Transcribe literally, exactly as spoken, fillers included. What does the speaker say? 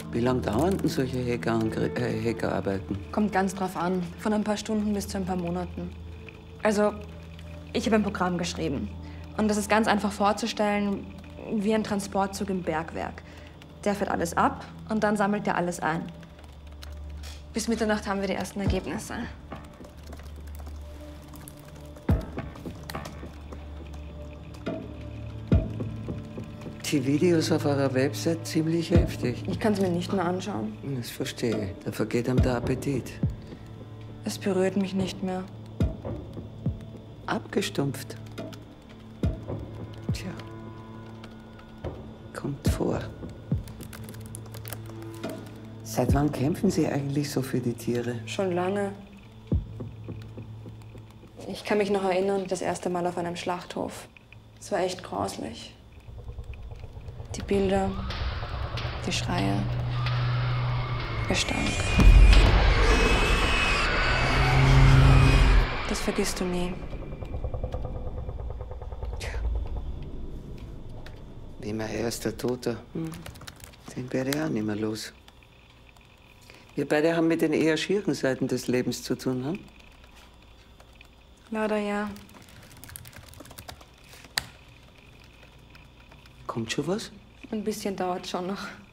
Wie lange dauern denn solche Hacker- äh, Hackerarbeiten? Kommt ganz drauf an. Von ein paar Stunden bis zu ein paar Monaten. Also, ich habe ein Programm geschrieben. Und das ist ganz einfach vorzustellen, wie ein Transportzug im Bergwerk. Der fährt alles ab und dann sammelt er alles ein. Bis Mitternacht haben wir die ersten Ergebnisse. Die Videos auf eurer Website ziemlich heftig. Ich kann es mir nicht mehr anschauen. Das verstehe. Da vergeht einem der Appetit. Es berührt mich nicht mehr. Abgestumpft. Tja. Kommt vor. Seit wann kämpfen Sie eigentlich so für die Tiere? Schon lange. Ich kann mich noch erinnern, das erste Mal auf einem Schlachthof. Es war echt grauslich. Die Bilder, die Schreie, der Gestank. Das vergisst du nie. Tja. Wie mein erster Toter. Hm. Den werde ich auch nicht mehr los. Wir beide haben mit den eher schieren Seiten des Lebens zu tun, hm? Leider ja. Kommt schon was? Ein bisschen dauert schon noch.